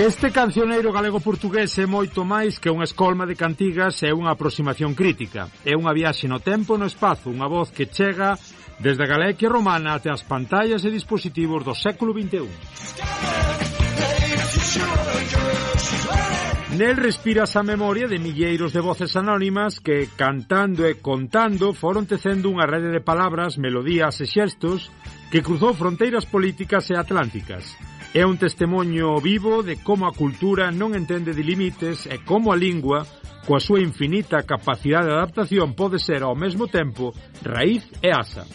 Este cancioneiro galego-portugués é moito máis que unha escolma de cantigas e unha aproximación crítica. É unha viaxe no tempo e no espazo, unha voz que chega desde a Galicia romana até as pantallas e dispositivos do século XXI. Nel respiras a memoria de milleiros de voces anónimas que, cantando e contando, foron tecendo unha rede de palabras, melodías e xestos que cruzou fronteiras políticas e atlánticas. É un testemunho vivo de como a cultura non entende de límites e como a lingua, coa súa infinita capacidade de adaptación, pode ser ao mesmo tempo raíz e asa.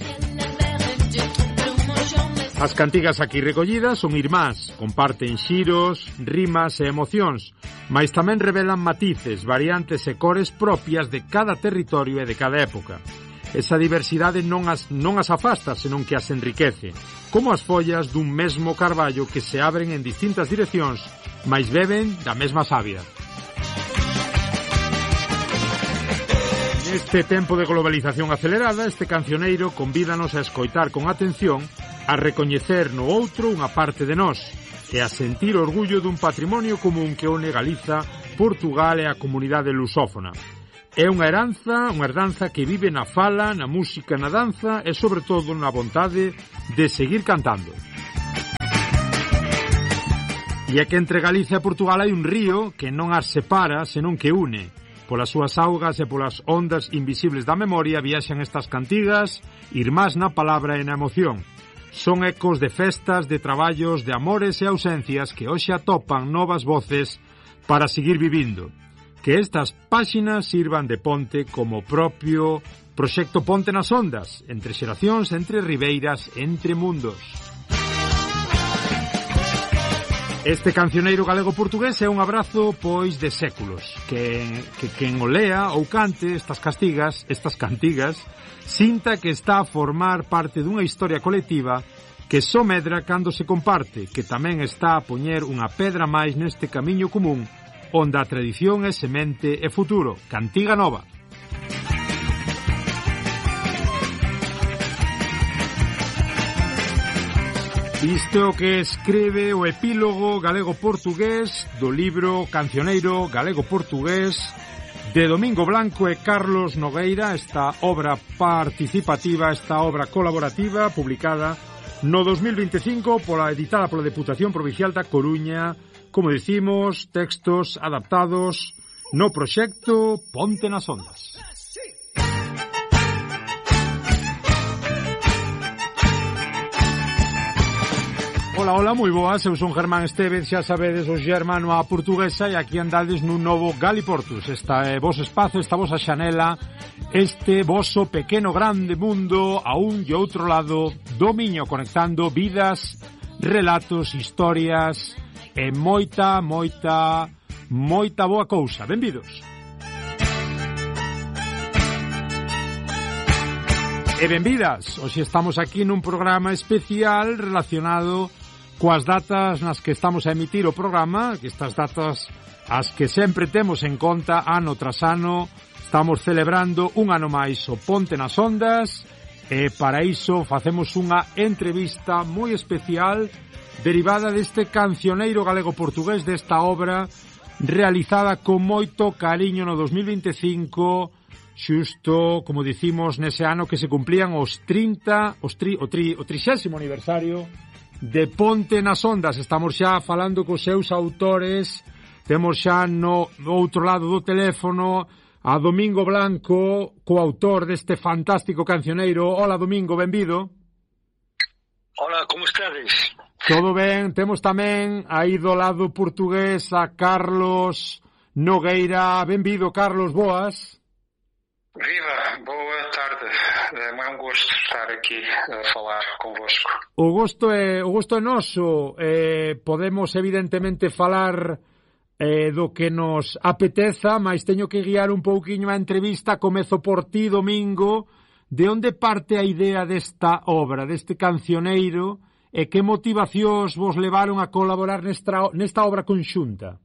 As cantigas aquí recollidas son irmás, comparten xiros, rimas e emocións, mais tamén revelan matices, variantes e cores propias de cada territorio e de cada época. Esa diversidade non as afasta, senón que as enriquece, como as follas dun mesmo carballo que se abren en distintas direccións, mais beben da mesma savia. Neste tempo de globalización acelerada, este cancioneiro convídanos a escoitar con atención, a recoñecer no outro unha parte de nós, e a sentir orgullo dun patrimonio común que une Galiza, Portugal e a comunidade lusófona. É unha herdanza que vive na fala, na música, na danza e, sobre todo, na vontade de seguir cantando. E é que entre Galicia e Portugal hai un río que non as separa, senón que une. Polas súas augas e polas ondas invisibles da memoria viaxan estas cantigas, irmás na palabra e na emoción. Son ecos de festas, de traballos, de amores e ausencias que hoxe atopan novas voces para seguir vivindo. Que estas páxinas sirvan de ponte como propio proxecto Ponte nas Ondas, entre xeracións, entre ribeiras, entre mundos. Este cancioneiro galego-portugués é un abrazo, pois, de séculos, que quen o lea ou cante estas cantigas, sinta que está a formar parte dunha historia colectiva que só medra cando se comparte, que tamén está a poñer unha pedra máis neste camiño común, onde a tradición é semente e futuro. Cantiga nova. Isto é o que escribe o epílogo galego-portugués do libro Cancioneiro galego-portugués de Domingo Blanco e Carlos Nogueira, esta obra participativa, esta obra colaborativa publicada no 2025 editada pola Deputación Provincial da Coruña. Como dicimos, textos adaptados no proxecto Ponte nas Ondas. Hola, moi boas, eu son Germán Estevez, xa sabedes, o Germano a portuguesa, e aquí andades nun novo Galiportus, esta é vos espazo, esta vosa xanela, este voso pequeno grande mundo a un e outro lado do Miño, conectando vidas, relatos, historias e moita boa cousa. Benvidos. E benvidas. Hoxe estamos aquí nun programa especial relacionado coas datas nas que estamos a emitir o programa, que estas datas as que sempre temos en conta ano tras ano. Estamos celebrando un ano máis o Ponte nas Ondas e para iso facemos unha entrevista moi especial derivada deste cancioneiro galego-portugués, desta obra realizada con moito cariño no 2025, xusto, como dicimos, nese ano que se cumplían o 30º aniversario de Ponte nas Ondas. Estamos xa falando cos seus autores, temos xa no outro lado do teléfono a Domingo Blanco, coautor deste fantástico cancioneiro. Hola, Domingo, benvido. Hola, como estades? Todo ben, temos tamén aí do lado portugués a Carlos Nogueira. Benvido, Carlos, boas. Viva, boa tarde. É un gosto estar aquí a falar convosco. O gosto é noso. Podemos evidentemente falar do que nos apeteza, mas teño que guiar un pouquiño a entrevista. Comezo por ti, Domingo. De onde parte a idea desta obra, deste cancioneiro, e que motivacións vos levaron a colaborar nesta obra conxunta?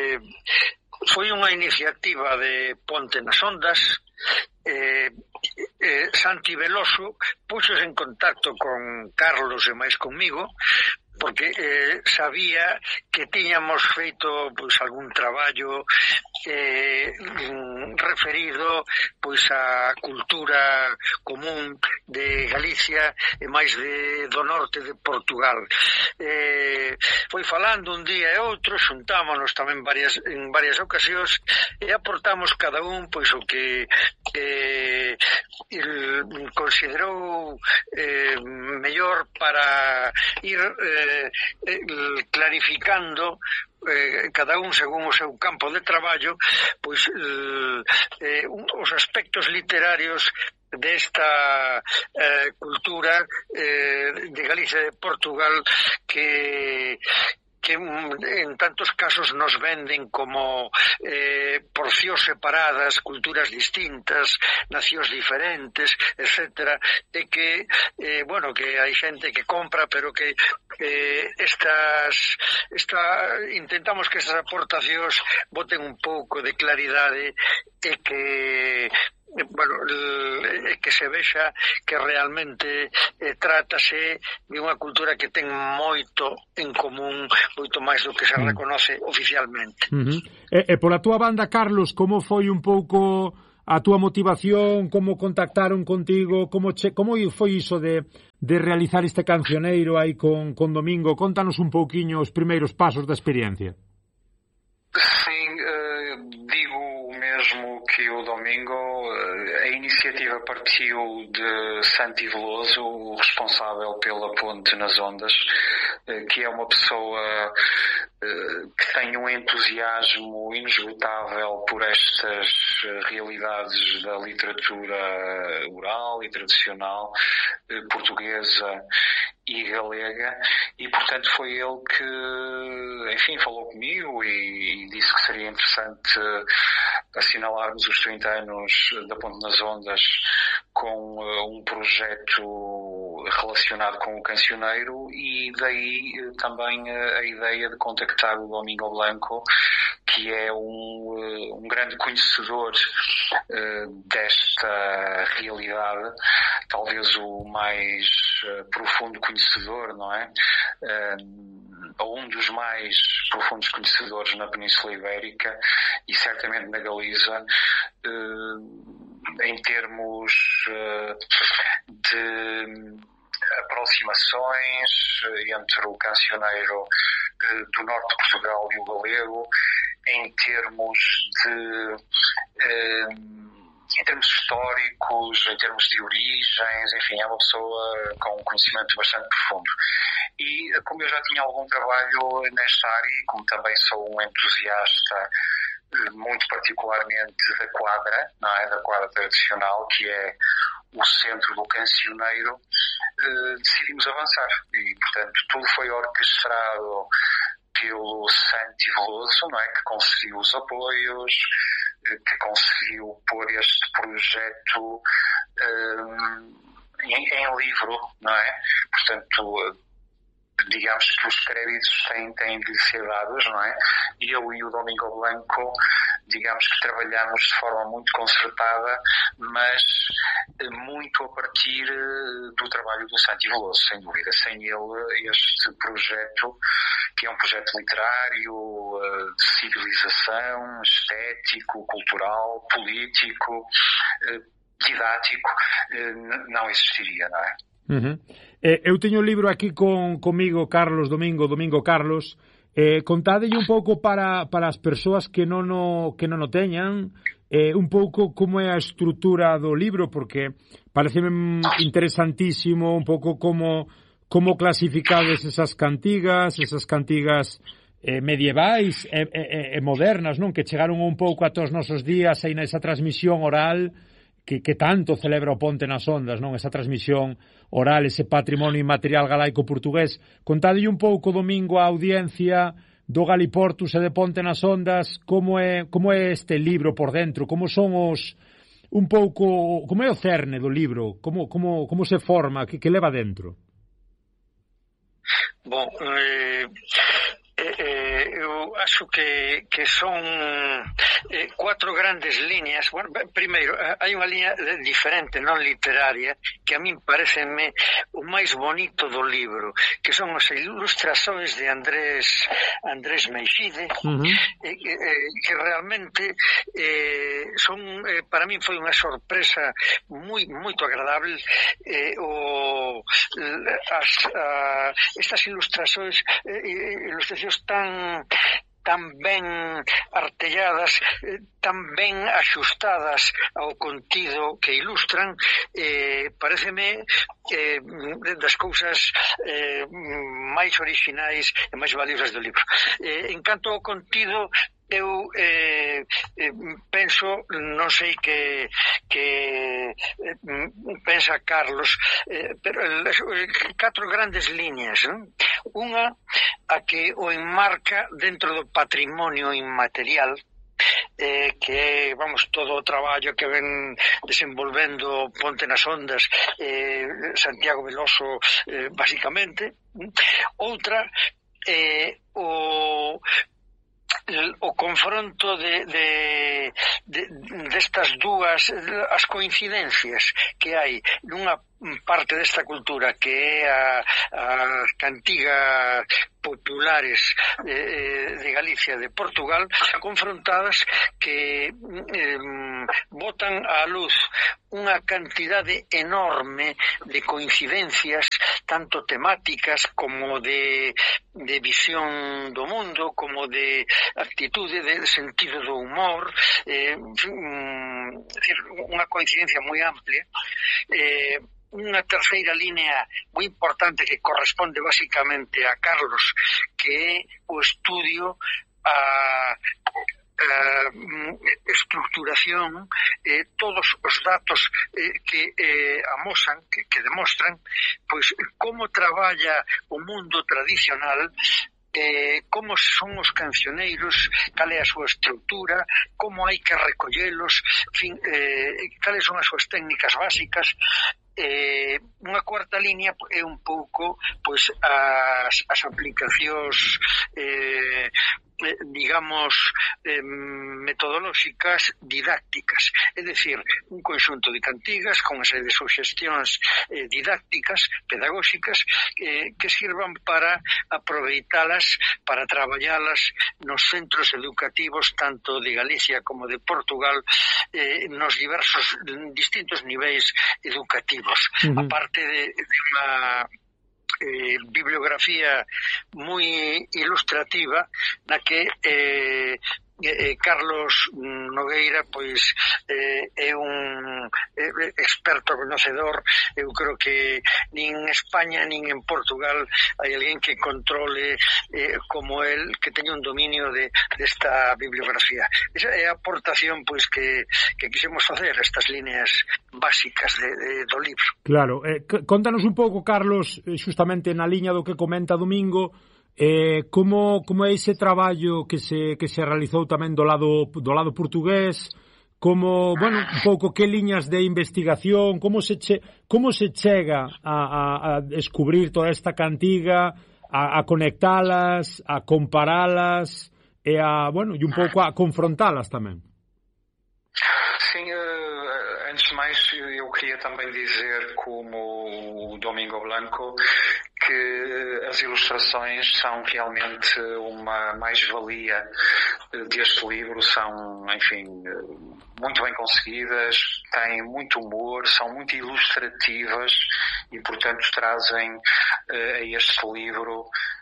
Foi unha iniciativa de Ponte nas Ondas. Santi Veloso puxos en contacto con Carlos e máis conmigo, porque sabía que tiñamos feito pois algún traballo referido pois á cultura común de Galicia e máis do norte de Portugal. Foi falando un día e outro, xuntámonos tamén en varias ocasións e aportamos cada un pois o que considerou mellor para ir clarificando cada un según o seu campo de traballo pois os aspectos literarios desta cultura de Galicia e de Portugal que en tantos casos nos venden como porcións separadas, culturas distintas, nacións diferentes, etcétera, e que que hai xente que compra, pero que intentamos que estas aportacións boten un pouco de claridade e que que se vexa que realmente trátase de unha cultura que ten moito en común, moito máis do que se reconoce oficialmente. E pola túa banda, Carlos, como foi un pouco a túa motivación, como contactaron contigo, como foi iso de realizar este cancioneiro aí con Domingo? Contanos un pouquiño os primeiros pasos da experiencia. Sim, digo mesmo que o Domingo, a iniciativa partiu de Santi Veloso, o responsável pela Ponte nas Ondas, que é uma pessoa que tem um entusiasmo inesgotável por estas realidades da literatura oral e tradicional portuguesa e galega, e portanto foi ele que, enfim, falou comigo e disse que seria interessante assinalarmos os 30 anos da Ponte nas Ondas com um projeto relacionado com o cancioneiro, e daí também a ideia de contactar o Domingo Blanco, que é um grande conhecedor desta realidade, talvez o mais profundo conhecedor, não é? Ou um dos mais profundos conhecedores na Península Ibérica e certamente na Galiza, em termos de aproximações entre o cancioneiro do norte de Portugal e o galego, em termos históricos, em termos de origens, enfim, é uma pessoa com um conhecimento bastante profundo. E como eu já tinha algum trabalho nesta área, e como também sou um entusiasta muito particularmente da quadra, não é? Da quadra tradicional, que é o centro do cancioneiro, decidimos avançar. E, portanto, tudo foi orquestrado pelo Santi Veloso, não é? Que conseguiu os apoios, que conseguiu pôr este projeto em livro, não é? Portanto, digamos que os créditos têm de ser dados, não é? E eu e o Domingo Blanco, digamos que trabalhamos de forma muito concertada, mas muito a partir do trabalho do Santi Veloso, sem dúvida. Sem ele, este projeto, que é um projeto literário, de civilização, estético, cultural, político, didático, não existiria, não é? Eu teño o libro aquí comigo, Carlos Domingo Carlos. Contádelle un pouco para as persoas que non o teñan, un pouco como é a estrutura do libro, porque pareceme interesantísimo un pouco como clasificades esas cantigas medievais e modernas, non? Que chegaron un pouco a todos os nosos días aí nesa transmisión oral que tanto celebra o Ponte nas Ondas, non? Esa transmisión oral, ese patrimonio inmaterial galaico-portugués. Contádelle un pouco, Domingo, a audiencia do Galiportus e de Ponte nas Ondas, como é este libro por dentro, como son un pouco, como é o cerne do libro, como se forma, que leva dentro? Bom, eu acho que son 4 grandes líneas. Bueno, primeiro, hai unha liña diferente, non literaria, que a min pareceme o máis bonito do libro, que son as ilustrações de Andrés Meixide, que realmente son, para min foi unha sorpresa moito agradable. Estas ilustracións tan ben artelladas, tan ben axustadas ao contido que ilustran, pareceme das cousas máis orixinais e máis valiosas do libro. En canto ao contido, eu penso, non sei que pensa Carlos, pero 4 grandes líneas, non? Unha, a que o enmarca dentro do patrimonio inmaterial, que vamos, todo o traballo que ven desenvolvendo Ponte nas Ondas, Santiago Veloso, basicamente. Outra, o confronto destas dúas, as coincidencias que hai nunha parte desta cultura que é as cantigas populares de Galicia, de Portugal, confrontadas, que botan á luz unha cantidade enorme de coincidencias, tanto temáticas como de visión do mundo, como de actitude, de sentido do humor, unha coincidencia moi amplia. Unha terceira línea moi importante que corresponde basicamente a Carlos, que é o estudio a estructuración, todos os datos que amosan, que demostran, pois como traballa o mundo tradicional, como son os cancioneiros, cal é a súa estructura, como hai que recollelos, en fin, cales son as súas técnicas básicas. Unha cuarta línea é un pouco pois as aplicacións digamos metodolóxicas didácticas, é dicir, un conxunto de cantigas con unha serie de suxestións didácticas, pedagóxicas, que sirvan para aproveitalas, para traballalas nos centros educativos tanto de Galicia como de Portugal, nos diversos distintos niveis educativos, aparte de unha bibliografía moi ilustrativa na que Carlos Nogueira pois é un experto conocedor. Eu creo que nin en España nin en Portugal hai alguén que controle como el, que teña un dominio desta bibliografía. Esa é a aportación pois que quixemos facer, estas líneas básicas do libro. Claro, contanos un pouco, Carlos, xustamente na liña do que comenta Domingo, como é ese traballo que se realizou tamén do lado portugués, como, bueno, un pouco que liñas de investigación, como se chega a descubrir toda esta cantiga, a conectalas, a comparalas e e un pouco a confrontalas tamén. Sim, antes de mais eu queria também dizer, como o Domingo Blanco, que as ilustrações são realmente uma mais-valia deste livro, são, enfim, muito bem conseguidas, têm muito humor, são muito ilustrativas e, portanto, trazem a este livro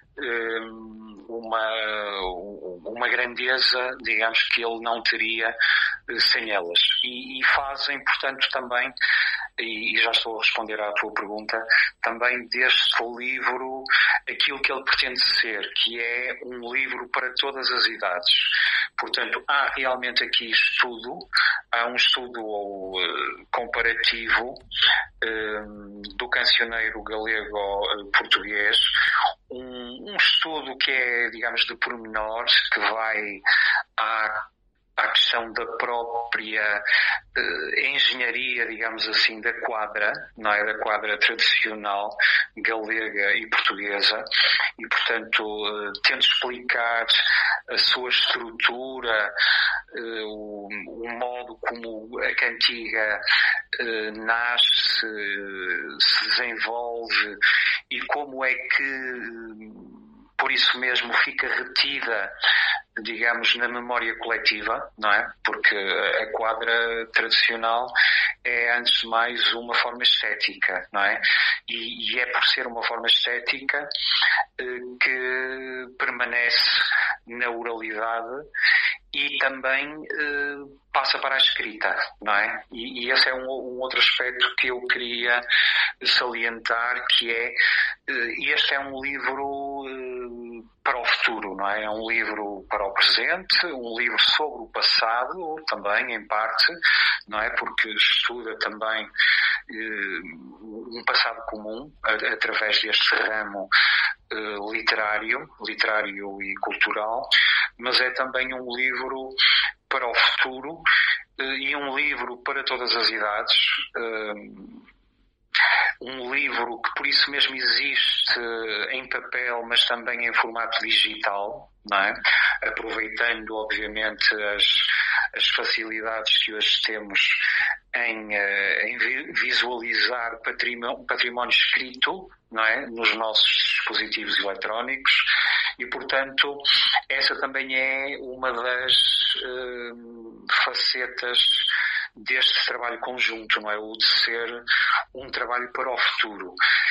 uma grandeza, digamos, que ele não teria sem elas. E fazem, portanto, também, e já estou a responder à tua pergunta, também deste livro aquilo que ele pretende ser, que é um livro para todas as idades. Portanto, há realmente aqui há um estudo comparativo do cancioneiro galego-português, um estudo que é, digamos, de pormenor, que vai à questão da própria engenharia, digamos assim, da quadra, não é? Da quadra tradicional galega e portuguesa, e portanto tento explicar a sua estrutura, o modo como a cantiga nasce, se desenvolve e como é que por isso mesmo fica retida, digamos, na memória coletiva, não é? Porque a quadra tradicional é, antes de mais, uma forma estética, não é? E é por ser uma forma estética que permanece na oralidade e também passa para a escrita, não é? E esse é um outro aspecto que eu queria salientar, que é, este é um livro para o futuro, não é? É um livro para o presente, um livro sobre o passado também, em parte, não é? Porque estuda também um passado comum através deste ramo literário e cultural, mas é também um livro para o futuro e um livro para todas as idades. Um livro que por isso mesmo existe em papel, mas também em formato digital, não é? Aproveitando obviamente as facilidades que hoje temos em visualizar património escrito, não é? Nos nossos dispositivos eletrónicos, e portanto essa também é uma das facetas deste trabalho conjunto, não é? O de ser um trabalho para o futuro.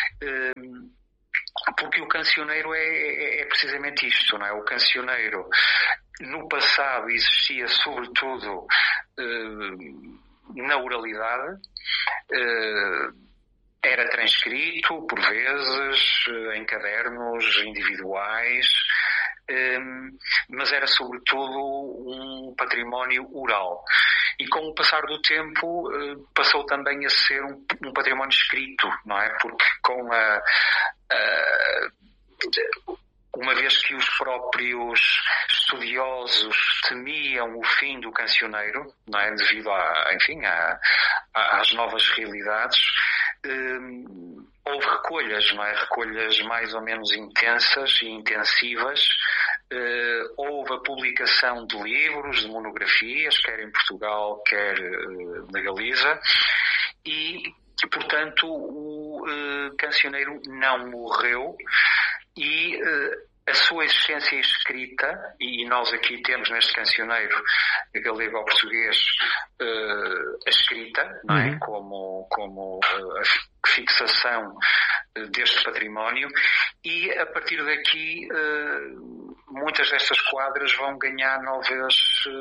Porque o cancioneiro é precisamente isto, não é? O cancioneiro no passado existia sobretudo na oralidade, era transcrito por vezes em cadernos individuais, mas era sobretudo um património oral. E com o passar do tempo passou também a ser um património escrito, não é? Porque uma vez que os próprios estudiosos temiam o fim do cancioneiro, não é? Devido às novas realidades, houve recolhas, não é? Recolhas mais ou menos intensas e intensivas. Houve a publicação de livros, de monografias, quer em Portugal, quer na Galiza, e portanto o cancioneiro não morreu, e a sua existência escrita, e nós aqui temos neste cancioneiro galego ao português a escrita, não é? Como a fixação deste património, e a partir daqui muitas destas quadras vão ganhar novas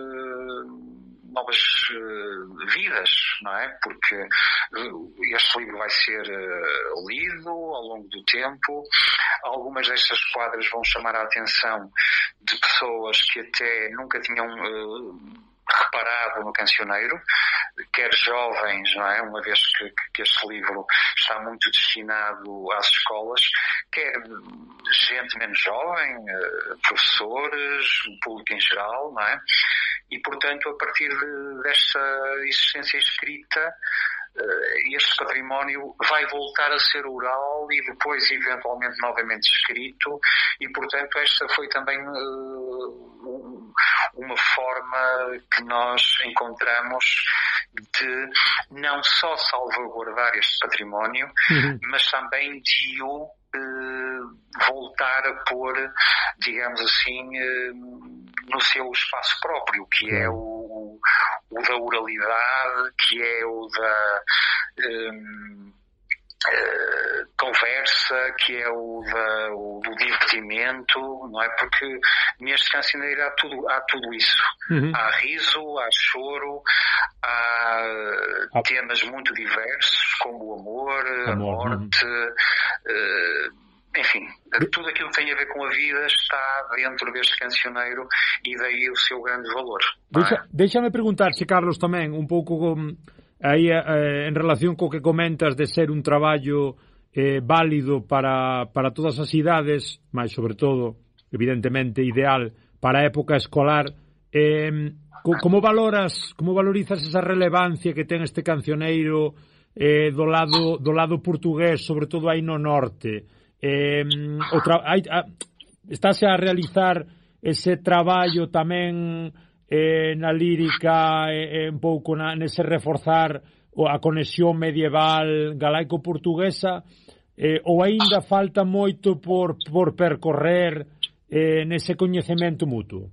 vidas, não é? Porque este livro vai ser lido ao longo do tempo. Algumas destas quadras vão chamar a atenção de pessoas que até nunca tinham reparado no cancioneiro, quer jovens, não é? Uma vez que este livro está muito destinado às escolas, quer gente menos jovem, professores, o público em geral, não é? E, portanto, a partir desta existência escrita, este património vai voltar a ser oral e depois, eventualmente, novamente escrito, e, portanto, esta foi também uma forma que nós encontramos de não só salvaguardar este património, mas também de o voltar a pôr, digamos assim, no seu espaço próprio, que é o da oralidade, que é o da conversa, que é o do divertimento, não é? Porque neste cancioneiro há tudo isso. Há riso, há choro, há temas muito diversos, como o amor, a morte, enfim, tudo aquilo que tem a ver com a vida está dentro deste cancioneiro, e daí o seu grande valor. Deixa-me perguntar-te, Carlos, tamén un pouco aí en relación co que comentas de ser un traballo válido para todas as idades, mas sobre todo, evidentemente, ideal para a época escolar. Como valorizas esa relevancia que ten este cancioneiro do lado portugués, sobre todo aí no norte? Estáse a realizar ese traballo tamén na lírica, un pouco nese reforzar a conexión medieval galaico-portuguesa, ou aínda falta moito por percorrer nese coñecemento mutuo?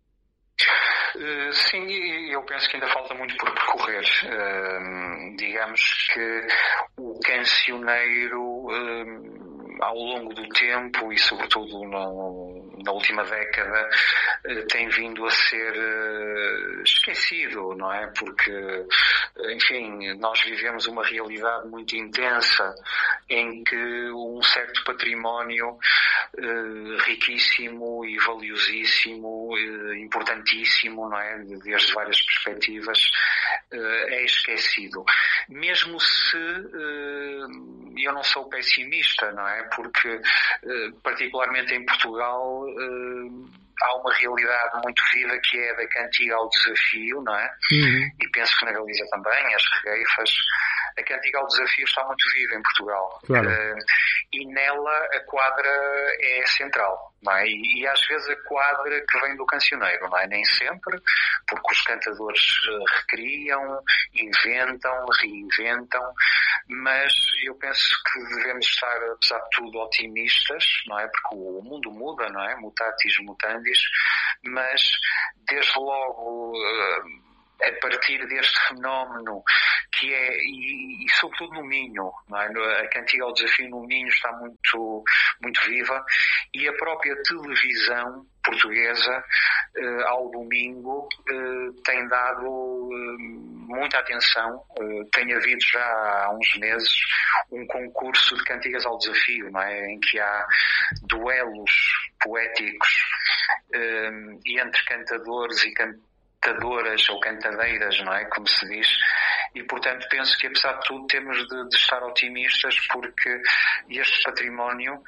Sim, eu penso que ainda falta muito por percorrer. Digamos que o cancioneiro, ao longo do tempo e sobretudo na última década, tem vindo a ser esquecido, não é? Porque, enfim, nós vivemos uma realidade muito intensa em que um certo património riquíssimo e valiosíssimo, importantíssimo, não é? Desde várias perspectivas, é esquecido. Mesmo se eu não sou pessimista, não é? Porque, particularmente em Portugal, há uma realidade muito viva que é da cantiga ao desafio, não é? E penso que na Galiza também, as regueifas. A cantiga ao desafio está muito viva em Portugal. Claro. E nela a quadra é central, não é? E às vezes a quadra que vem do cancioneiro, não é? Nem sempre, porque os cantadores recriam, inventam, reinventam, mas eu penso que devemos estar, apesar de tudo, otimistas, não é? Porque o mundo muda, não é? Mutatis mutandis, mas desde logo, a partir deste fenómeno que é, e sobretudo no Minho, não é? A cantiga ao desafio no Minho está muito, muito viva, e a própria televisão portuguesa ao domingo tem dado muita atenção. Tem havido já há uns meses um concurso de cantigas ao desafio, não é? Em que há duelos poéticos entre cantadores e cantadoras ou cantadeiras, não é? Como se diz. E, portanto, penso que, apesar de tudo, temos de estar otimistas, porque este património,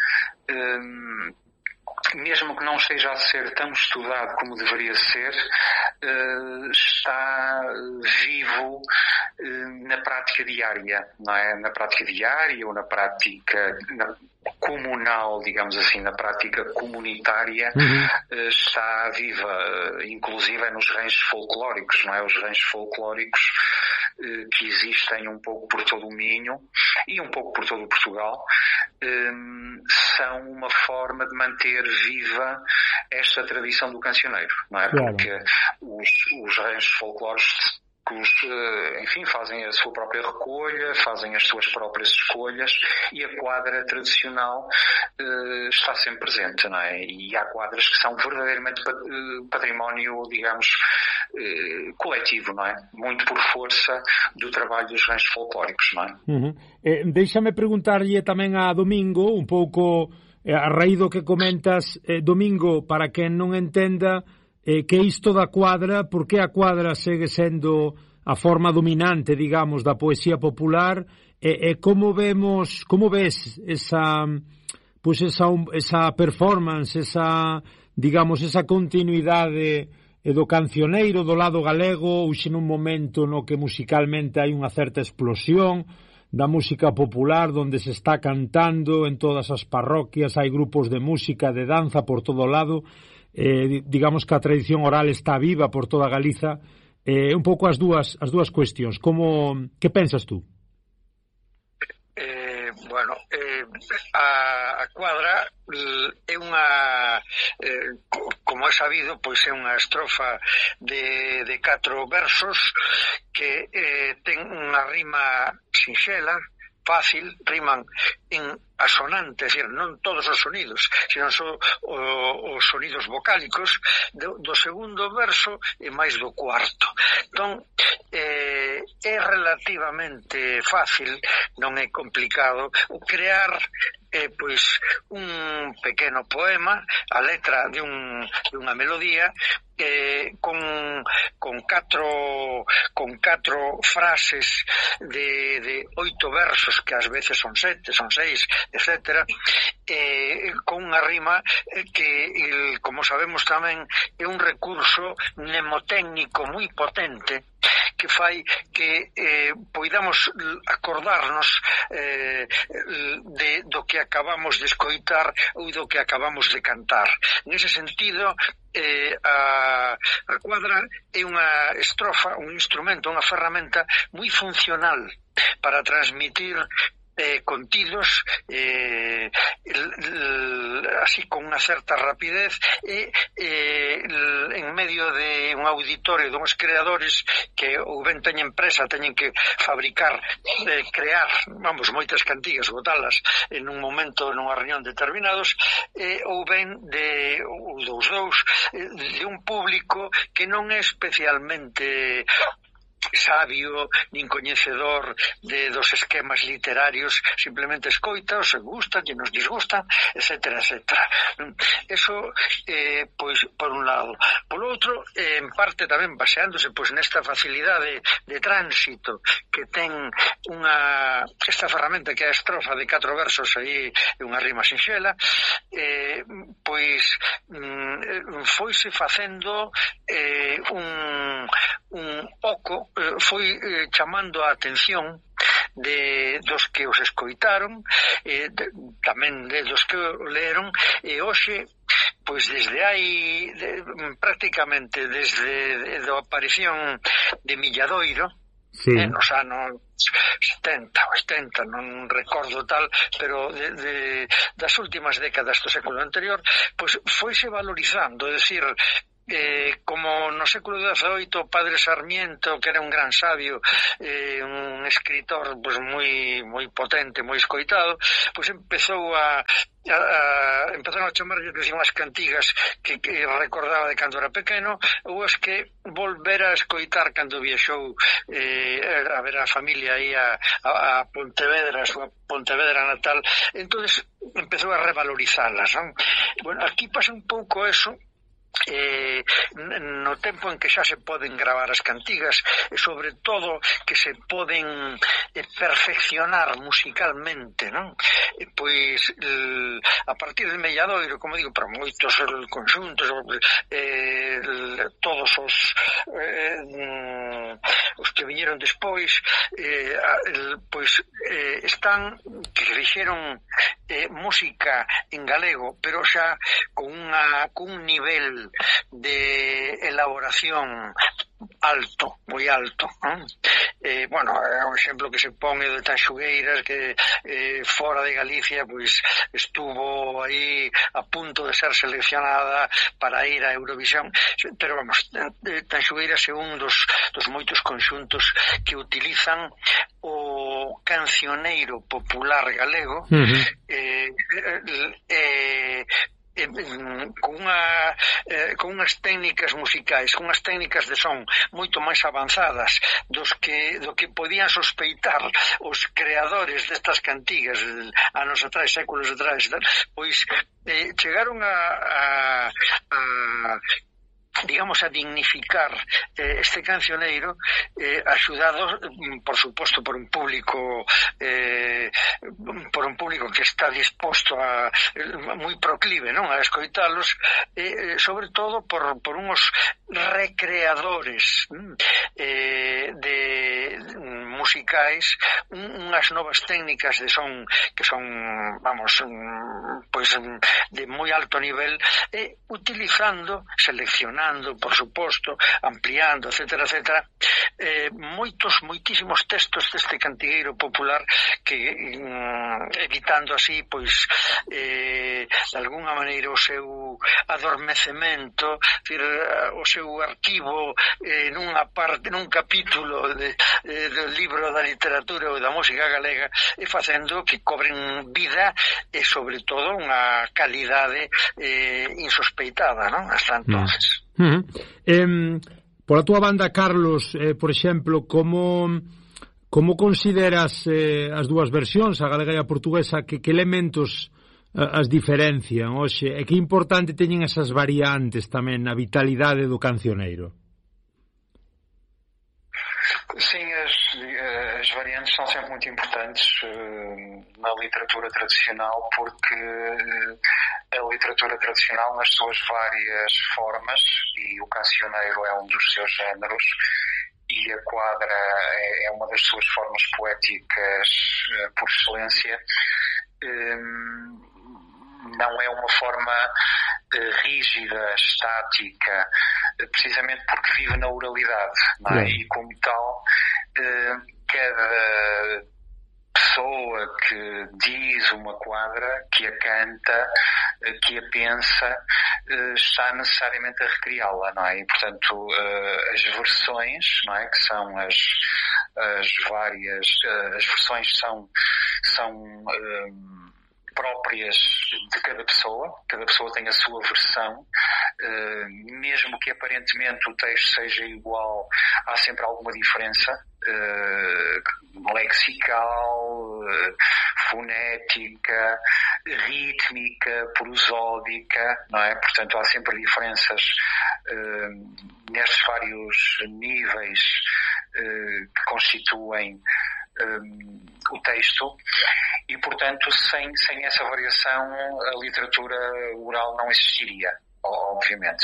mesmo que não esteja a ser tão estudado como deveria ser, está vivo na prática diária, não é? Na prática diária ou na prática comunal, digamos assim, na prática comunitária, está viva, inclusive nos ranchos folclóricos, não é? Os ranchos folclóricos que existem um pouco por todo o Minho e um pouco por todo o Portugal, são uma forma de manter viva esta tradição do cancioneiro, não é? Claro. Porque os ranchos folclóricos, enfim, fazem a sua própria recolha, fazem as suas próprias escolhas, e a quadra tradicional está sempre presente, não é? E há quadras que são verdadeiramente património, digamos, coletivo, não é? Muito por força do trabalho dos ranchos folclóricos, não é? Deixa-me perguntar-lhe tamén a Domingo, un pouco a raíz do que comentas, Domingo, para quen non entenda que isto da quadra, porque a quadra segue sendo a forma dominante, digamos, da poesía popular, como ves esa performance, esa continuidade do cancioneiro do lado galego, hoxe nun momento no que musicalmente hai unha certa explosión da música popular, onde se está cantando en todas as parroquias, hai grupos de música, de danza por todo o lado. Digamos que a tradición oral está viva por toda Galiza. Un pouco as dúas cuestións. Que pensas tú? Bueno, a quadra é unha, como é sabido, pois é unha estrofa de 4 versos que ten unha rima sinxela, fácil, riman en asonante, é dicir, non todos os sonidos, sino os sonidos vocálicos do segundo verso e máis do cuarto. Entón, é relativamente fácil, non é complicado, crear pois un pequeno poema, a letra de unha melodía, con catro frases de 8 versos, que ás veces son 7, son 6, etc., con unha rima que, como sabemos tamén, é un recurso mnemotécnico moi potente, que fai que poidamos acordarnos do que acabamos de escoitar ou do que acabamos de cantar. Nese sentido, a cuadra é unha estrofa, un instrumento, unha ferramenta moi funcional para transmitir contidos así con unha certa rapidez en medio de un auditorio de uns creadores que ou ben teñen empresa, teñen que fabricar, crear, moitas cantigas, botalas en un momento, nunha reunión determinados, ou ben de un público que non é especialmente sabio, nin coñecedor dos esquemas literarios, simplemente escoita, os gusta, que nos disgusta, etcétera, etcétera. Eso, pois, por un lado. Por outro, en parte tamén baseándose pois nesta facilidade de tránsito que ten esta ferramenta que é a estrofa de 4 versos aí, unha rima sinxela, pois foise facendo un oco, foi chamando a atención dos que os escoitaron, tamén dos que o leron, e hoxe, pois desde hai prácticamente desde a aparición de Milladoiro, sí, nos anos 70, 80, non recordo tal, pero das últimas décadas do século anterior, pois foise valorizando, é dicir, como no século XVIII Padre Sarmiento, que era un gran sabio, un escritor pues moi potente, moi escoitado, pues empezaron a chamarlle unhas cantigas que recordaba de cando era pequeno, ou as que volvera a escoitar cando viaxou a ver a familia aí a Pontevedra, a súa Pontevedra natal. Entonces empezou a revalorizalas, non? Bueno, aquí pasa un pouco eso, no tempo en que xa se poden gravar as cantigas e sobre todo que se poden perfeccionar musicalmente, non? Pois a partir de Milladoiro, como digo, para moitos conxuntos, todos os que viñeron despois, pois están que fixeron música en galego, pero xa con un nivel de elaboración alto, moi alto, non? Bueno, o exemplo que se pon é de Tanxugueiras, que fora de Galicia pois estuvo aí a punto de ser seleccionada para ir a Eurovisión, pero vamos, Tanxugueiras é un dos moitos conxuntos que utilizan o cancioneiro popular galego, con unhas técnicas musicais, con unhas técnicas de son moito máis avanzadas do que podían sospeitar os creadores destas cantigas anos atrás, séculos atrás, pois chegaron a digamos, a dignificar este cancioneiro, axudado, por suposto, por un público que está disposto a moi proclive, non, a escoitalos, sobre todo por uns recreadores de musicais, unhas novas técnicas de son que son, vamos, pois de moi alto nivel, utilizando, seleccionando, por suposto, ampliando, etcétera, etcétera, moitísimos textos deste cantigueiro popular que, evitando así, pois, de alguna maneira o seu adormecemento, o seu arquivo nun capítulo do libro da literatura ou da música galega, e facendo que cobren vida e, sobre todo, unha calidade insospeitada, non? Hasta entonces. Pola túa banda, Carlos, por exemplo, como consideras as dúas versións, a galega e a portuguesa, que elementos as diferencian hoxe, e que importante teñen esas variantes tamén na vitalidade do cancioneiro. Sim, as variantes são sempre muito importantes na literatura tradicional, porque a literatura tradicional, nas suas várias formas, e o cancioneiro é um dos seus géneros, e a quadra é uma das suas formas poéticas por excelência, não é uma forma rígida, estática, precisamente porque vive na oralidade, não é? E como tal, cada pessoa que diz uma quadra, que a canta, que a pensa, está necessariamente a recriá-la, não é? E, portanto, as versões, não é? Que são as várias, as versões são próprias de cada pessoa tem a sua versão, mesmo que aparentemente o texto seja igual, há sempre alguma diferença lexical, fonética, rítmica, prosódica, não é? Portanto, há sempre diferenças nestes vários níveis que constituem o texto, e portanto sem essa variação a literatura oral não existiria, obviamente,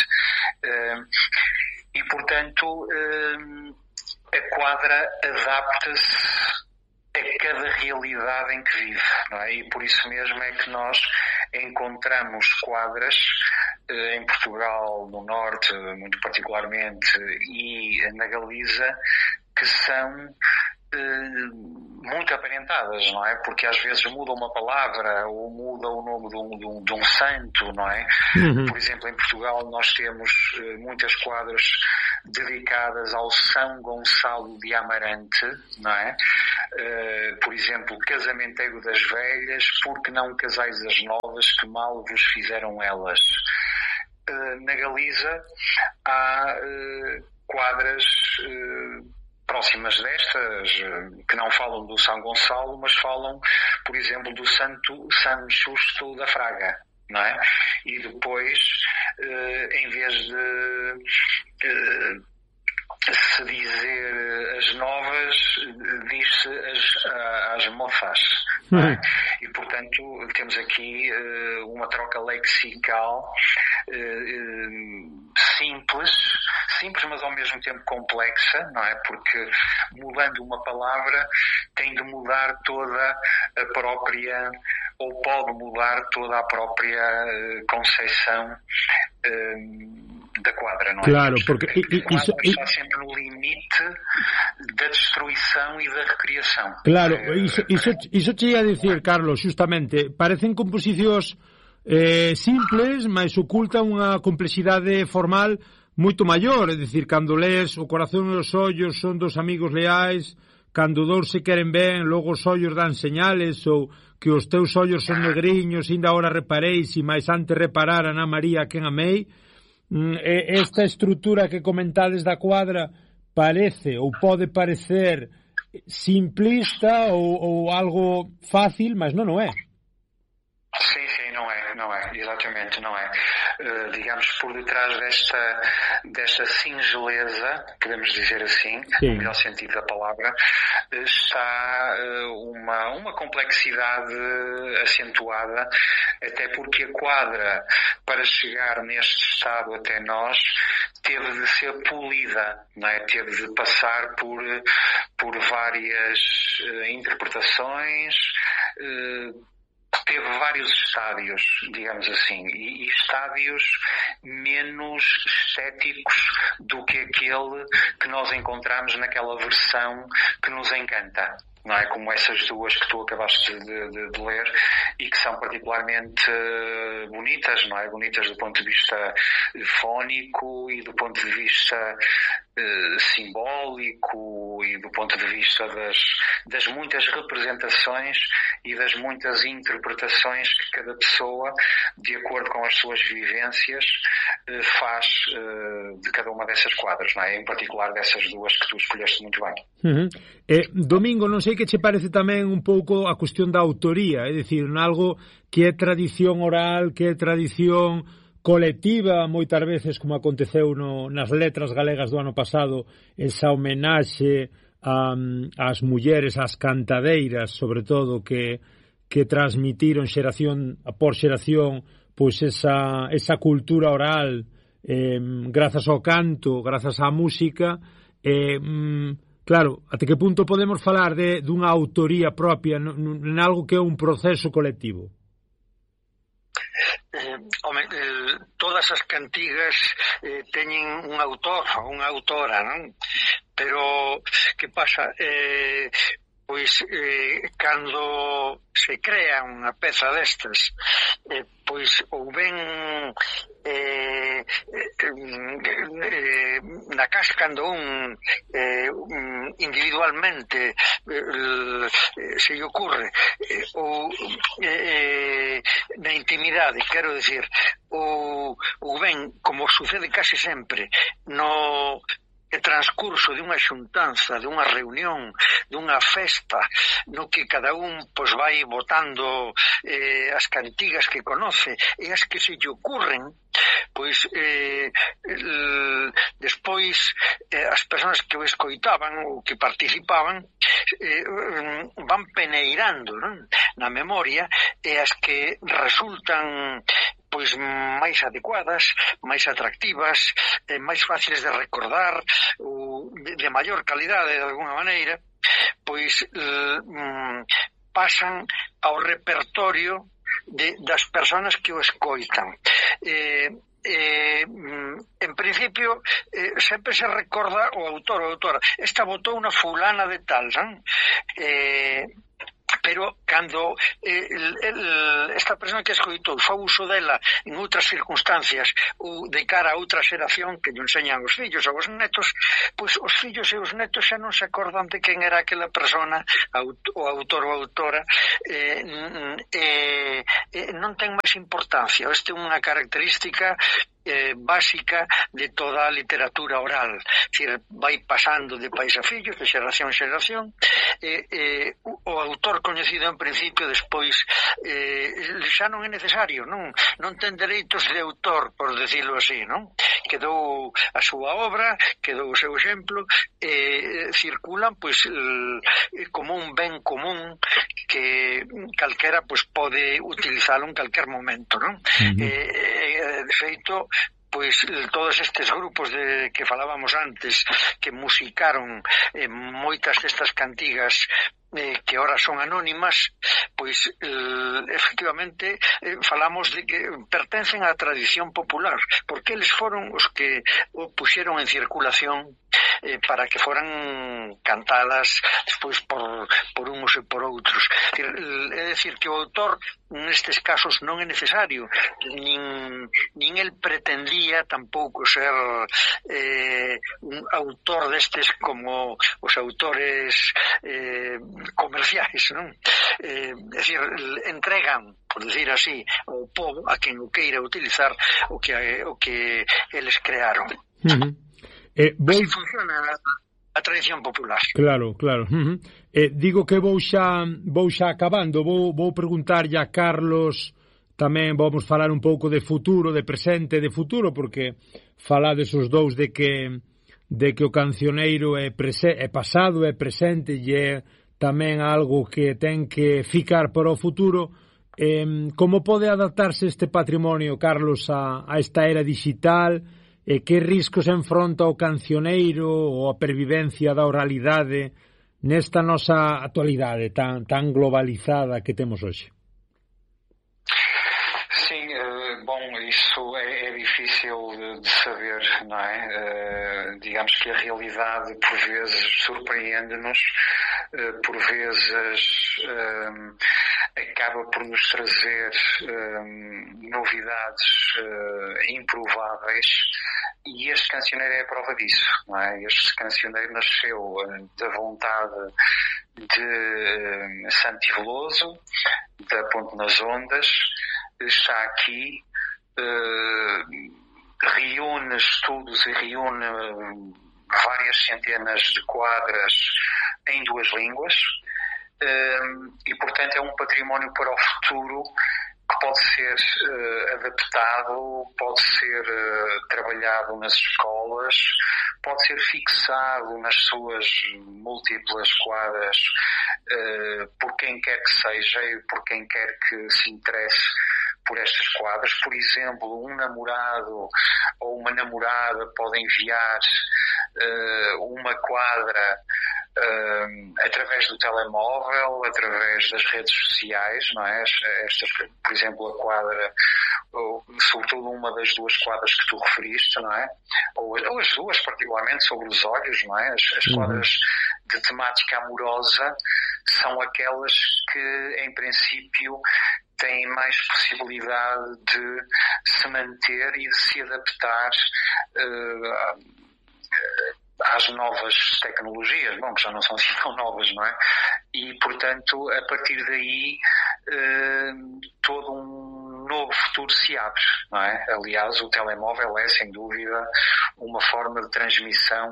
e portanto a quadra adapta-se a cada realidade em que vive, não é? E por isso mesmo é que nós encontramos quadras em Portugal, no Norte muito particularmente, e na Galiza, que são muito aparentadas, não é? Porque às vezes muda uma palavra ou muda o nome de um santo, não é? Por exemplo, em Portugal nós temos muitas quadras dedicadas ao São Gonçalo de Amarante, não é? Por exemplo, Casamenteiro das Velhas, porque não casais as novas, que mal vos fizeram elas. Na Galiza há quadras próximas destas, que não falam do São Gonçalo, mas falam, por exemplo, do Santo São Justo da Fraga, não é? E depois, em vez de se dizer as novas, diz-se as moças, não é? E, portanto, temos aqui uma troca lexical simples, mas ao mesmo tempo complexa, não é? Porque mudando uma palavra tem de mudar toda a própria, ou pode mudar toda a própria conceção da quadra, não é? Claro, porque isso está sempre no limite da destruição e da recriação. Claro, iso te ia dicir, Carlos, justamente, parecen composicións simples, mas ocultan unha complexidade formal moito maior, é dicir, cando lees O corazón e os ollos son dos amigos leais, cando dous se queren ben, logo os ollos dan señales, ou que os teus ollos son negriños, ainda ahora repareis, e máis antes repararan a María quen amei. Esta estrutura que comentades da quadra parece, ou pode parecer simplista ou algo fácil, mas non é. Sim, não é, exatamente, não é. Digamos, por detrás desta singeleza, podemos dizer assim, no melhor sentido da palavra, está uma complexidade acentuada, até porque a quadra, para chegar neste estado até nós, teve de ser polida, não é? Teve de passar por várias interpretações, teve vários estádios, digamos assim, e estádios menos estéticos do que aquele que nós encontramos naquela versão que nos encanta, não é? Como essas duas que tu acabaste de ler, e que são particularmente bonitas, não é? Bonitas do ponto de vista fónico e do ponto de vista simbólico e do ponto de vista das muitas representações e das muitas interpretações que cada pessoa, de acordo com as suas vivências, faz de cada uma dessas quadras, não é? Em particular dessas duas que tu escolheste muito bem. Domingo, non sei que che parece tamén un pouco a cuestión da autoría, é dicir, algo que é tradición oral, que é tradición colectiva, moitas veces, como aconteceu nas letras galegas do ano pasado, esa homenaxe ás mulleres, ás cantadeiras, sobre todo, que transmitiron xeración por xeración pois esa cultura oral, grazas ao canto, grazas á música. Claro, até que punto podemos falar dunha autoría propia en algo que é un proceso colectivo? Todas as cantigas teñen un autor ou unha autora, non? Pero que pasa? Pois cando se crea unha peza destas, pois ou ben na casa cando individualmente se lle ocurre, ou na intimidade, quero decir, ou ben, como sucede case sempre no transcurso de unha xuntanza, de unha reunión, dunha festa, no que cada un pois vai botando as cantigas que conoce e as que se lle ocurren, pois despois as persoas que o escoitaban ou que participaban van peneirando, non? Na memoria, e as que resultan pois máis adecuadas, máis atractivas, máis fáciles de recordar, ou de maior calidade de alguna maneira, pois pasan ao repertorio das persoas que o escoitan. En principio sempre se recorda o autor ou autora, esta botou unha fulana de tal, non? Pero cando esta persona que escoitou fa uso dela en outras circunstancias ou de cara a outra xeración que lle enseñan os fillos ou os netos, pois os fillos e os netos xa non se acordan de quen era aquela persona, o autor ou autora, non ten máis importancia. Esta é unha característica básica de toda a literatura oral, vai pasando de pais a fillos, de xeración a xeración, o autor coñecido en principio despois xa non é necesario, non ten dereitos de autor, por decirlo así, non? Quedou a súa obra, quedou o seu exemplo, circulan pois como un ben común que calquera pois pode utilizalo en calquer momento, non? De feito, pois todos estes grupos de que falábamos antes que musicaron moitas destas cantigas que ahora son anónimas, pois efectivamente falamos de que pertencen á tradición popular, porque eles foron os que o puxeron en circulación para que foran cantadas despois por uns e por outros. É dicir, que o autor nestes casos non é necesario, nin el pretendía tampouco ser un autor destes como os autores comerciais, non? É dicir, entregan, por decir así, ao povo, a quen o queira utilizar, o que eles crearon. Así funciona a tradición popular. Claro. Digo que vou xa acabando, vou preguntarlle a Carlos, tamén vamos falar un pouco de futuro, de presente e de futuro, porque falades os dous de que o cancioneiro é pasado, é presente e é tamén algo que ten que ficar para o futuro. Como pode adaptarse este patrimonio, Carlos, a esta era digital? Que riscos enfronta o cancioneiro ou a pervivencia da oralidade nesta nosa actualidade tan globalizada que temos hoxe? Sim, bom, isso é difícil de saber, não é? Digamos que a realidade por vezes surpreende-nos, por vezes acaba por nos trazer novidades improváveis E este cancioneiro é a prova disso, não é? Este cancioneiro nasceu da vontade de Santi Veloso, da Ponte nas Ondas, está aqui, reúne estudos e reúne várias centenas de quadras em 2 línguas, e portanto é um património para o futuro que pode ser adaptado, pode ser trabalhado nas escolas, pode ser fixado nas suas múltiplas quadras por quem quer que seja e por quem quer que se interesse por estas quadras. Por exemplo, um namorado ou uma namorada pode enviar uma quadra através do telemóvel, através das redes sociais, não é? Estas, por exemplo, a quadra, sobretudo uma das 2 quadras que tu referiste, não é? Ou as 2 particularmente, sobre os olhos, não é? As quadras de temática amorosa são aquelas que, em princípio, têm mais possibilidade de se manter e de se adaptar às novas tecnologias, bom, que já não são assim tão novas, não é? E, portanto, a partir daí, todo um novo futuro se abre, não é? Aliás, o telemóvel é, sem dúvida, uma forma de transmissão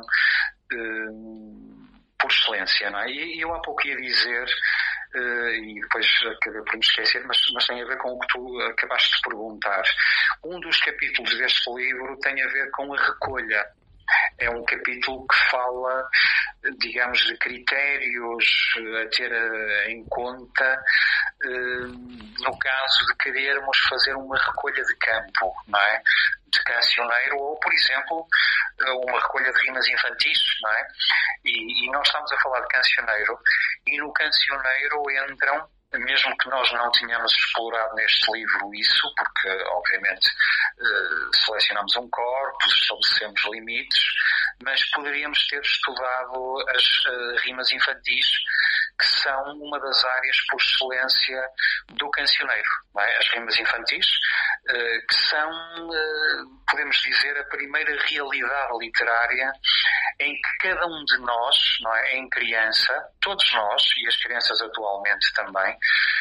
por excelência, não é? E eu há pouco ia dizer, e depois acabei por me esquecer, mas tem a ver com o que tu acabaste de perguntar. Um dos capítulos deste livro tem a ver com a recolha. É um capítulo que fala, digamos, de critérios a ter em conta no caso de querermos fazer uma recolha de campo, não é? De cancioneiro, ou, por exemplo, uma recolha de rimas infantis, não é? E nós estamos a falar de cancioneiro, e no cancioneiro entram, mesmo que nós não tenhamos explorado neste livro isso, porque obviamente selecionamos um corpus, estabelecemos limites, mas poderíamos ter estudado as rimas infantis, que são uma das áreas por excelência do cancioneiro, não é? As rimas infantis, que são, podemos dizer, a primeira realidade literária em que cada um de nós, não é, em criança, todos nós, e as crianças atualmente também,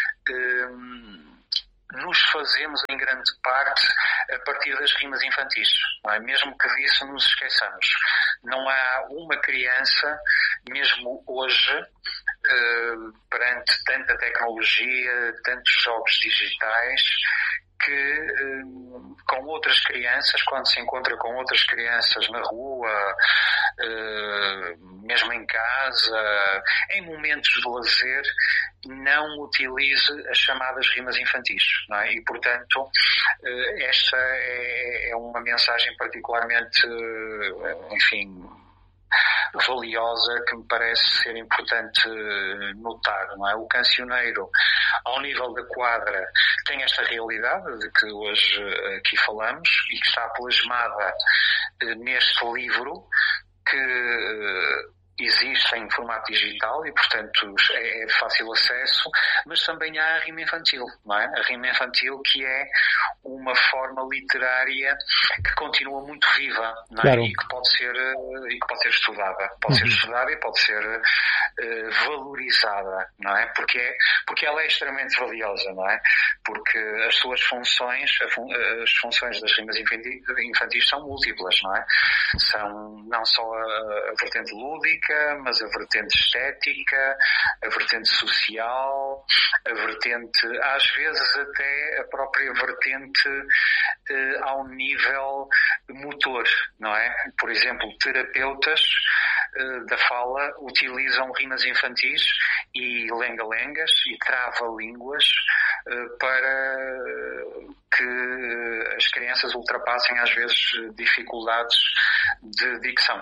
nos fazemos em grande parte a partir das rimas infantis, não é? Mesmo que disso nos esqueçamos. Não há uma criança, mesmo hoje, perante tanta tecnologia, tantos jogos digitais, que com outras crianças, quando se encontra com outras crianças na rua, mesmo em casa, em momentos de lazer, não utilize as chamadas rimas infantis, não é? E, portanto, esta é uma mensagem particularmente, enfim, valiosa, que me parece ser importante notar, não é? O cancioneiro, ao nível da quadra, tem esta realidade de que hoje aqui falamos e que está plasmada neste livro, que existe em formato digital e, portanto, é de fácil acesso, mas também há a rima infantil, não é? A rima infantil, que é uma forma literária que continua muito viva, não é? Claro. E que pode ser estudada. Pode ser estudada e pode ser valorizada, não é? Porque ela é extremamente valiosa, não é? Porque as suas funções, as funções das rimas infantis são múltiplas, não é? São não só a vertente lúdica, mas a vertente estética, a vertente social, a vertente, às vezes até a própria vertente ao nível motor, não é? Por exemplo, terapeutas da fala utilizam rimas infantis e lenga-lengas e trava-línguas para que as crianças ultrapassem às vezes dificuldades de dicção.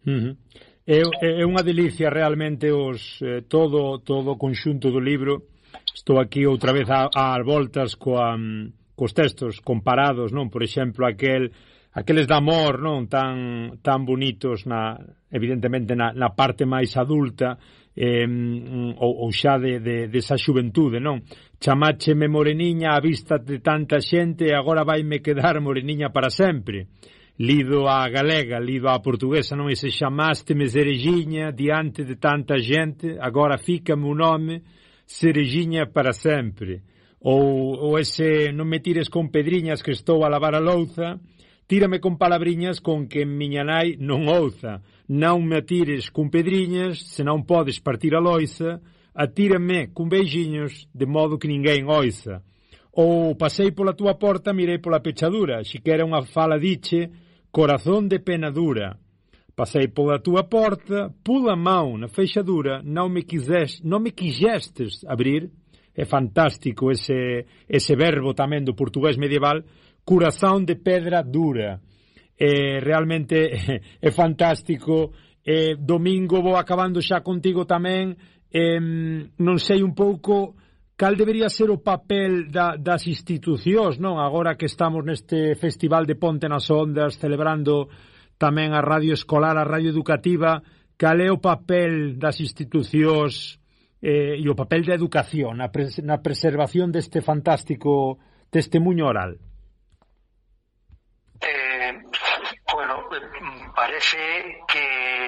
É unha delicia realmente todo o conxunto do libro. Estou aquí outra vez ás voltas cos textos comparados, non? Por exemplo, aqueles de amor, non? Tan bonitos, evidentemente na parte máis adulta, ou xa desa xuventude, non? Chamácheme moreniña á vista de tanta xente e agora vaime quedar moreniña para sempre. lido a galega, lido a portuguesa, non? Ese chamaste-me Cerejiña diante de tanta gente, agora fica-me o nome Cerejiña para sempre. Ou ese non me tires con pedriñas que estou a lavar a louza, tírame con palabriñas con que miña nai non ouza. Non me tires con pedriñas, se non podes partir a loiza, atírame con beixiños, de modo que ninguén oiza. Ou pasei pola túa porta, mirei pola pechadura, xiquera unha fala diche, corazón de pena dura. Pasei pola túa porta, pula a mão na fechadura, non me quixestes abrir. É fantástico ese verbo tamén do portugués medieval, corazón de pedra dura. Realmente é fantástico. Domingo, vou acabando xa contigo tamén. Non sei un pouco cal debería ser o papel das institucións, non? Agora que estamos neste Festival de Ponte nas Ondas, celebrando tamén a radio escolar, a radio educativa, cal é o papel das institucións e o papel da educación na preservación deste fantástico testemunho oral? Bueno, parece que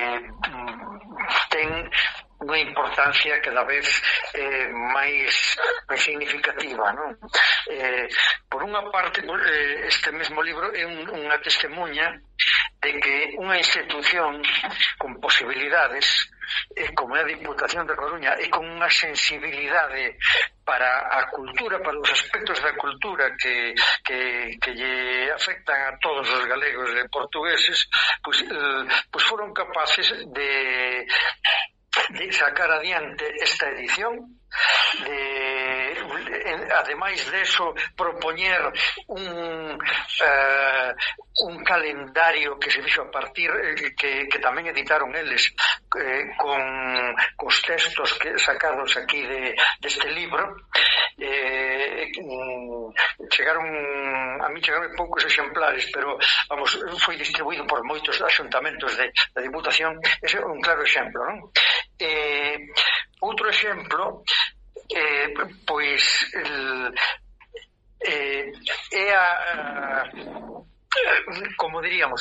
ten unha importancia cada vez máis significativa, non? Por unha parte, este mesmo libro é unha testemunha de que unha institución con posibilidades, como é a Diputación da Coruña, e con unha sensibilidade para a cultura, para os aspectos da cultura que lle afectan a todos os galegos e portugueses, pois foron capaces de sacar adiante esta edición, ademais de eso propoñer un calendario que se fixo a partir que tamén editaron eles cos textos sacados aquí deste libro. A mí chegaron poucos exemplares, pero vamos, foi distribuído por moitos axuntamentos da Diputación. Ese é un claro exemplo, non? Outro exemplo pois é como diríamos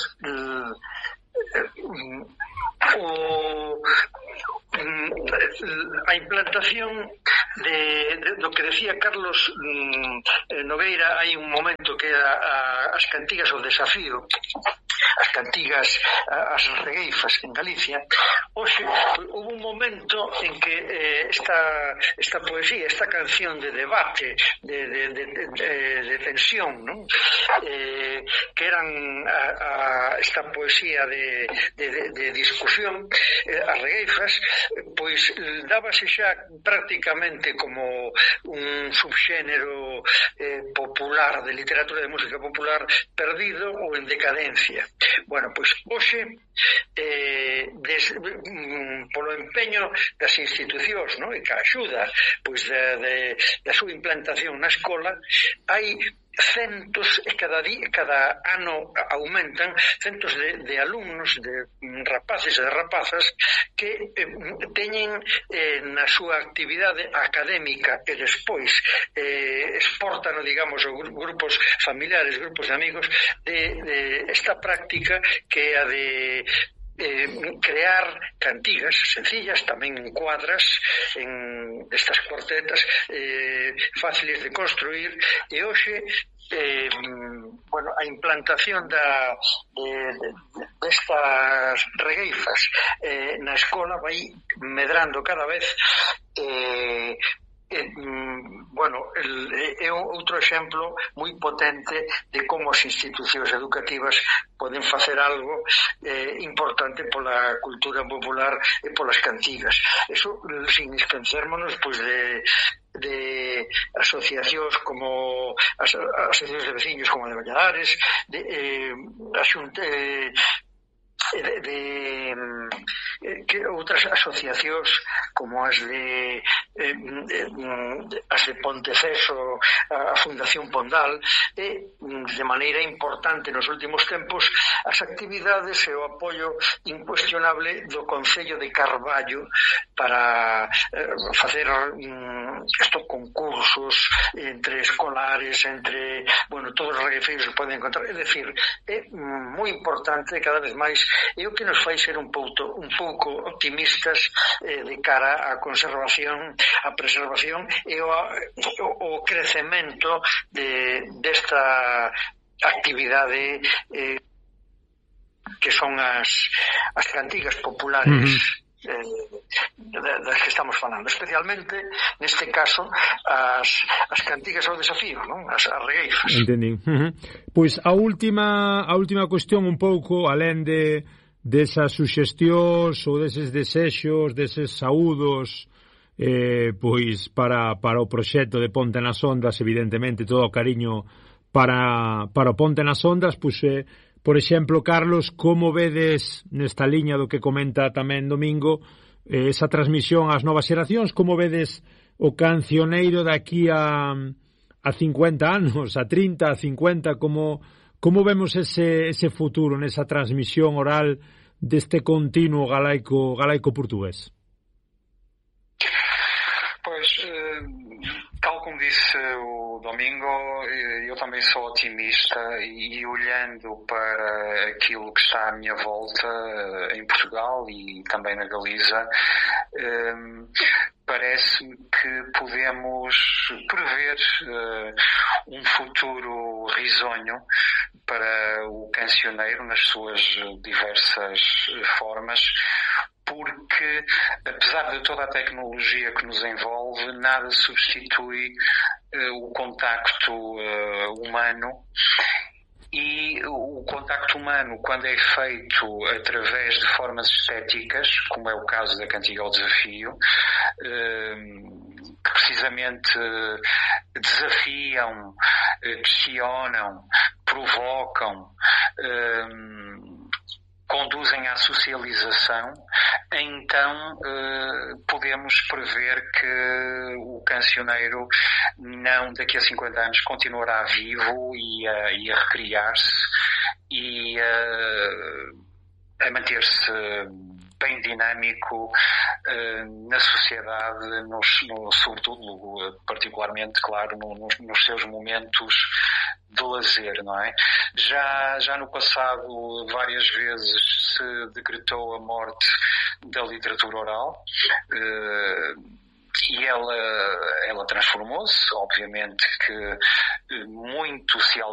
a implantación do que decía Carlos Nogueira hai un momento, que era as cantigas ao desafío, as cantigas, as regueifas en Galicia. Hoxe houve un momento en que esta poesía, esta canción de debate, de tensión, non? Que eran esta poesía de discusión, as regueifas, pois dábase xa prácticamente como un subxénero popular, de literatura de música popular, perdido ou en decadencia. Bueno, pois hoxe polo empeño das institucións, non? E que axuda pois da súa implantación na escola, hai centos, e cada ano aumentan centos de alumnos, de rapaces e de rapazas que teñen na súa actividade académica e despois exportan, digamos, aos grupos familiares, grupos de amigos, de esta práctica que é a de crear cantigas sencillas, tamén en cuadras, en estas cuartetas fáciles de construir. E hoxe a implantación destas regueifas na escola vai medrando cada vez. É outro exemplo moi potente de como as institucións educativas poden facer algo importante pola cultura popular e polas cantigas. Eso sin esquecermonos pois de asociacións como asociacións de veciños como a de Valladares, que outras asociacións como as de Ponteceso, a Fundación Pondal, e de maneira importante nos últimos tempos as actividades e o apoio incuestionable do Concello de Carballo para facer estos concursos cursos, entre escolares, entre, bueno, todos os reguefeiros que poden encontrar. É dicir, é moi importante cada vez máis, e o que nos fai ser un pouco optimistas de cara á conservación, á preservación e o crecemento desta actividade que son as cantigas populares das que estamos falando, especialmente neste caso as cantigas ao desafío, non? As regueifas. Entendín. Pois a última cuestión un pouco, alén desas suxestións ou deses desexos, deses saúdos, pois para o proxecto de Ponte nas Ondas, evidentemente todo o cariño para o Ponte nas Ondas, pois por exemplo, Carlos, como vedes nesta liña do que comenta tamén Domingo, esa transmisión ás novas xeracións, como vedes o cancioneiro daqui a 50 anos, a 30, a 50, como vemos ese futuro nesa transmisión oral deste continuo galaico-portugués? Pois, tal como disse o Domingo, eu também sou otimista e olhando para aquilo que está à minha volta em Portugal e também na Galiza, parece-me que podemos prever um futuro risonho para o cancioneiro nas suas diversas formas, porque, apesar de toda a tecnologia que nos envolve, nada substitui o contacto humano. E o contacto humano, quando é feito através de formas estéticas, como é o caso da Cantiga ao Desafio, que precisamente desafiam, questionam, provocam, conduzem à socialização, então podemos prever que o cancioneiro não daqui a 50 anos continuará vivo e a recriar-se e a manter-se bem dinâmico na sociedade, sobretudo, particularmente, claro, nos seus momentos de lazer, não é? Já no passado, várias vezes se decretou a morte da literatura oral, e ela transformou-se, obviamente que muito se